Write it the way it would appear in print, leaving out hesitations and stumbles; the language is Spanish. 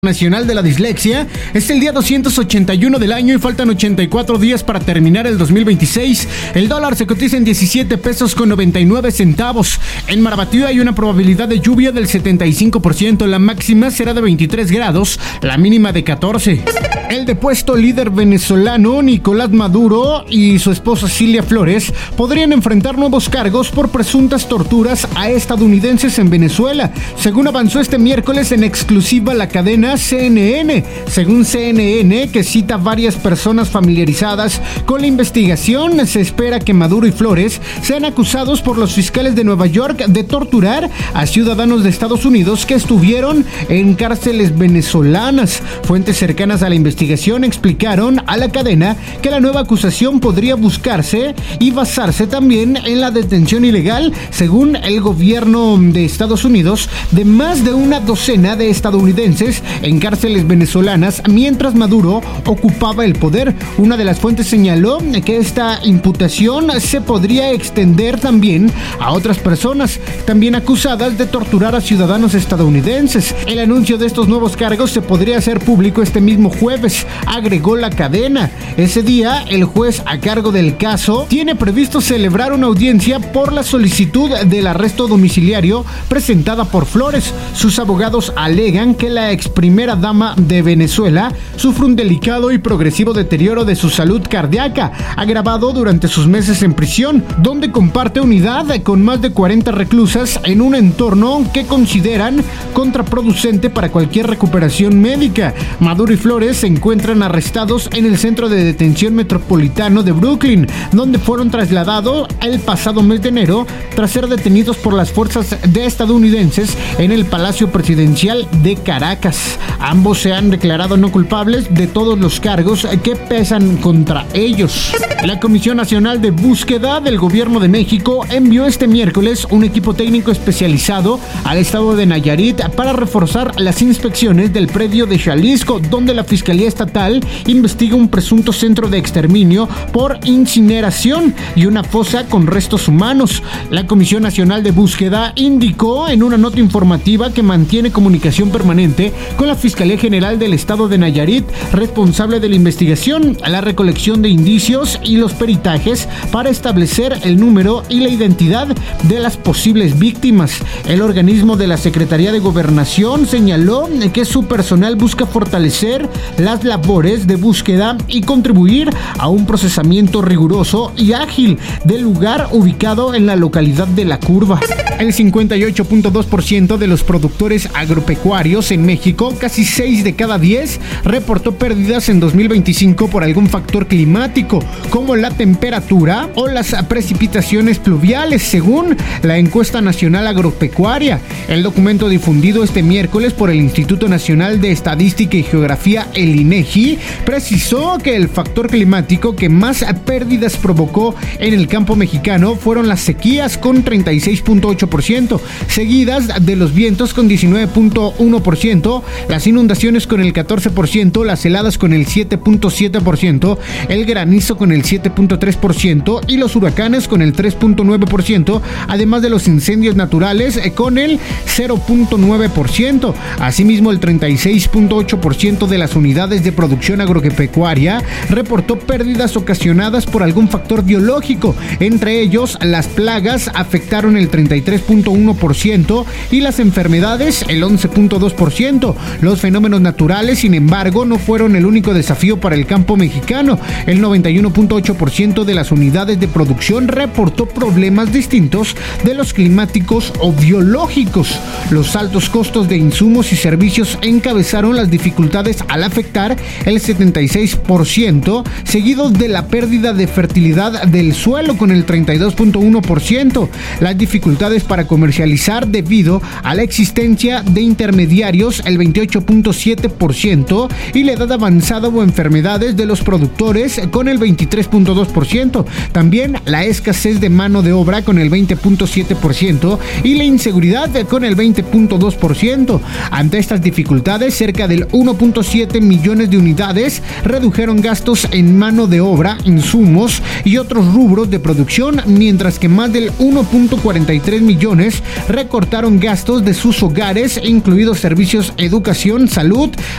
Nacional de la Dislexia. Es el día 281 del año y faltan 84 días para terminar el 2026. El dólar se cotiza en 17 pesos con 99 centavos. En Marabatío hay una probabilidad de lluvia del 75%. La máxima será de 23 grados, la mínima de 14. El depuesto líder venezolano Nicolás Maduro y su esposa Cilia Flores podrían enfrentar nuevos cargos por presuntas torturas a estadounidenses en Venezuela, según avanzó este miércoles en exclusiva la cadena CNN. Según CNN, que cita varias personas familiarizadas con la investigación, se espera que Maduro y Flores sean acusados por los fiscales de Nueva York de torturar a ciudadanos de Estados Unidos que estuvieron en cárceles venezolanas. Fuentes cercanas a la investigación explicaron a la cadena que la nueva acusación podría buscarse y basarse también en la detención ilegal, según el gobierno de Estados Unidos, de más de una docena de estadounidenses en cárceles venezolanas mientras Maduro ocupaba el poder. Una de las fuentes señaló que esta imputación se podría extender también a otras personas también acusadas de torturar a ciudadanos estadounidenses. El anuncio de estos nuevos cargos se podría hacer público este mismo jueves, agregó la cadena. Ese día, el juez a cargo del caso tiene previsto celebrar una audiencia por la solicitud del arresto domiciliario presentada por Flores. Sus abogados alegan que la ex primera dama de Venezuela sufre un delicado y progresivo deterioro de su salud cardíaca, agravado durante sus meses en prisión, donde comparte unidad con más de 40 reclusas en un entorno que consideran contraproducente para cualquier recuperación médica. Maduro y Flores se encuentran arrestados en el Centro de Detención Metropolitano de Brooklyn, donde fueron trasladados el pasado mes de enero tras ser detenidos por las fuerzas estadounidenses en el Palacio Presidencial de Caracas. Ambos se han declarado no culpables de todos los cargos que pesan contra ellos. La Comisión Nacional de Búsqueda del Gobierno de México envió este miércoles un equipo técnico especializado al estado de Nayarit para reforzar las inspecciones del predio de Jalisco, donde la Fiscalía Estatal investiga un presunto centro de exterminio por incineración y una fosa con restos humanos. La Comisión Nacional de Búsqueda indicó en una nota informativa que mantiene comunicación permanente con la Fiscalía General del Estado de Nayarit, responsable de la investigación, la recolección de indicios y los peritajes para establecer el número y la identidad de las posibles víctimas. El organismo de la Secretaría de Gobernación señaló que su personal busca fortalecer las labores de búsqueda y contribuir a un procesamiento riguroso y ágil del lugar ubicado en la localidad de La Curva. El 58.2% de los productores agropecuarios en México, casi 6 de cada 10, reportó pérdidas en 2025 por algún factor climático, como la temperatura o las precipitaciones pluviales, según la encuesta nacional agropecuaria. El documento difundido este miércoles por el Instituto Nacional de Estadística y Geografía, el INEGI, precisó que el factor climático que más pérdidas provocó en el campo mexicano fueron las sequías con 36.8%, seguidas de los vientos con 19.1%, las inundaciones con el 14%, las heladas con el 7.7%, el granizo con el 7.3% y los huracanes con el 3.9%, además de los incendios naturales con el 0.9%. Asimismo, el 36.8% de las unidades de producción agropecuaria reportó pérdidas ocasionadas por algún factor biológico. Entre ellos, las plagas afectaron el 33.1% y las enfermedades el 11.2%. Los fenómenos naturales, sin embargo, no fueron el único desafío para el campo mexicano. El 91.8% de las unidades de producción reportó problemas distintos de los climáticos o biológicos. Los altos costos de insumos y servicios encabezaron las dificultades al afectar el 76%, seguido de la pérdida de fertilidad del suelo con el 32.1%, las dificultades para comercializar debido a la existencia de intermediarios el 28.7% y la edad avanzada o enfermedades de los productores con el 23.2%, también la escasez de mano de obra con el 20.7% y la inseguridad con el 20.2%. Ante estas dificultades, cerca del 1.7 millones de unidades redujeron gastos en mano de obra, insumos y otros rubros de producción, mientras que más del 1.43 millones recortaron gastos de sus hogares, incluidos servicios, educación, salud,